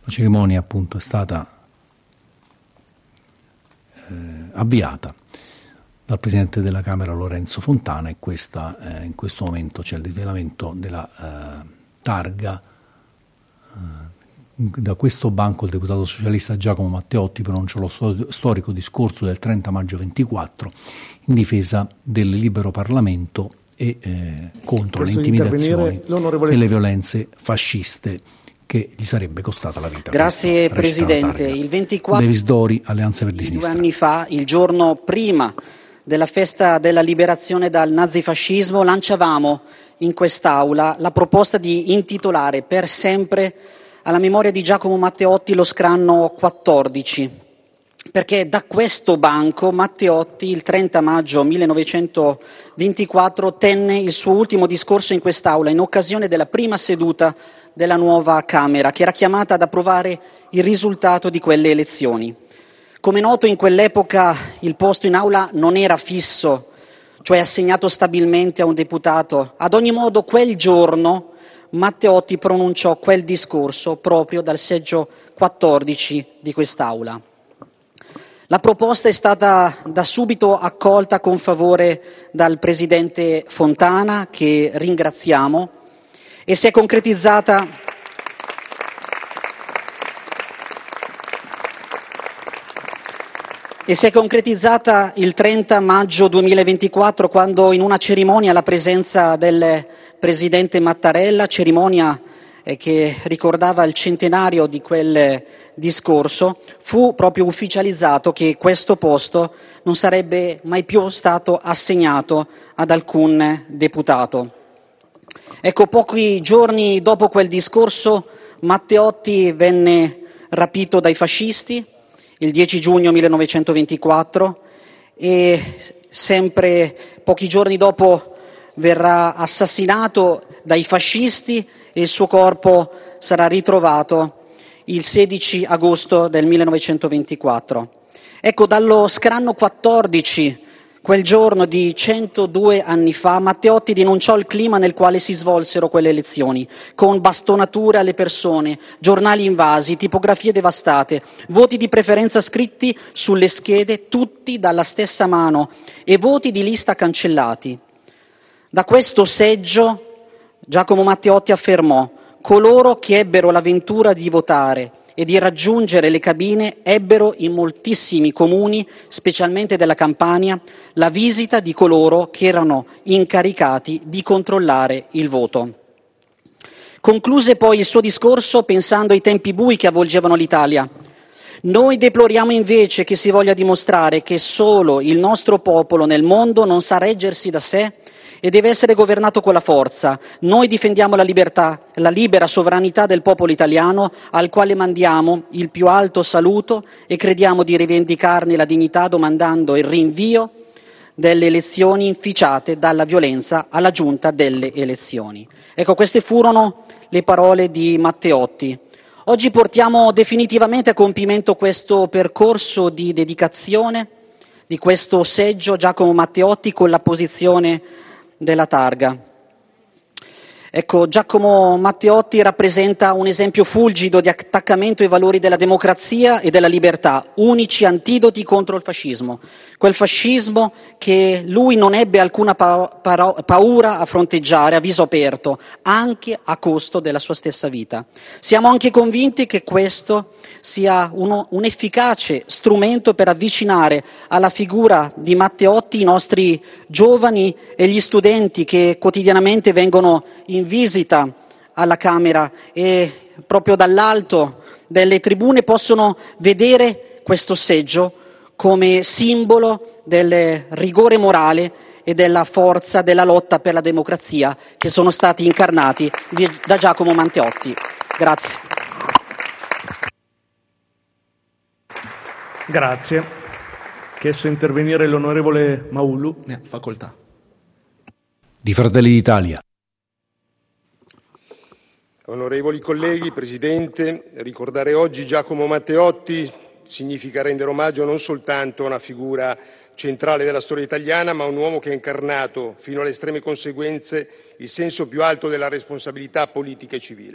La cerimonia appunto è stata avviata dal Presidente della Camera Lorenzo Fontana e in questo momento c'è il rivelamento della targa. Da questo banco il deputato socialista Giacomo Matteotti pronuncia lo storico discorso del 30 maggio 24 in difesa del libero Parlamento e contro le intimidazioni e le violenze fasciste che gli sarebbe costata la vita. Grazie Presidente. Il 24 Davis Dori, Alleanza Verdi Sinistra. 2 anni fa, il giorno prima della festa della liberazione dal nazifascismo, lanciavamo in quest'Aula la proposta di intitolare per sempre alla memoria di Giacomo Matteotti lo scranno 14, perché da questo banco Matteotti il 30 maggio 1924 tenne il suo ultimo discorso in quest'Aula in occasione della prima seduta della nuova Camera, che era chiamata ad approvare il risultato di quelle elezioni. Come noto, in quell'epoca il posto in Aula non era fisso, cioè assegnato stabilmente a un deputato. Ad ogni modo, quel giorno Matteotti pronunciò quel discorso proprio dal seggio 14 di quest'Aula. La proposta è stata da subito accolta con favore dal Presidente Fontana, che ringraziamo, e si è concretizzata il 30 maggio 2024, quando in una cerimonia alla presenza del Presidente Mattarella, cerimonia che ricordava il centenario di quel discorso, fu proprio ufficializzato che questo posto non sarebbe mai più stato assegnato ad alcun deputato. Ecco, pochi giorni dopo quel discorso Matteotti venne rapito dai fascisti il 10 giugno 1924 e sempre pochi giorni dopo verrà assassinato dai fascisti e il suo corpo sarà ritrovato il 16 agosto del 1924. Ecco, dallo scranno 14, quel giorno di 102 anni fa, Matteotti denunciò il clima nel quale si svolsero quelle elezioni, con bastonature alle persone, giornali invasi, tipografie devastate, voti di preferenza scritti sulle schede, tutti dalla stessa mano, e voti di lista cancellati. Da questo seggio Giacomo Matteotti affermò: coloro che ebbero la ventura di votare e di raggiungere le cabine ebbero in moltissimi comuni, specialmente della Campania, la visita di coloro che erano incaricati di controllare il voto. Concluse poi il suo discorso pensando ai tempi bui che avvolgevano l'Italia. Noi deploriamo invece che si voglia dimostrare che solo il nostro popolo nel mondo non sa reggersi da sé e deve essere governato con la forza. Noi difendiamo la libertà, la libera sovranità del popolo italiano, al quale mandiamo il più alto saluto e crediamo di rivendicarne la dignità domandando il rinvio delle elezioni inficiate dalla violenza alla giunta delle elezioni. Ecco, queste furono le parole di Matteotti. Oggi portiamo definitivamente a compimento questo percorso di dedicazione di questo seggio Giacomo Matteotti con l'apposizione della targa. Ecco, Giacomo Matteotti rappresenta un esempio fulgido di attaccamento ai valori della democrazia e della libertà, unici antidoti contro il fascismo. Quel fascismo che lui non ebbe alcuna paura a fronteggiare a viso aperto, anche a costo della sua stessa vita. Siamo anche convinti che questo sia un efficace strumento per avvicinare alla figura di Matteotti i nostri giovani e gli studenti che quotidianamente vengono in visita alla Camera e proprio dall'alto delle tribune possono vedere questo seggio come simbolo del rigore morale e della forza della lotta per la democrazia che sono stati incarnati da Giacomo Matteotti. Grazie. Grazie. Chiesto intervenire l'onorevole Maulu, ne ha facoltà. Di Fratelli d'Italia. Onorevoli colleghi, Presidente, ricordare oggi Giacomo Matteotti significa rendere omaggio non soltanto a una figura centrale della storia italiana, ma a un uomo che ha incarnato fino alle estreme conseguenze il senso più alto della responsabilità politica e civile.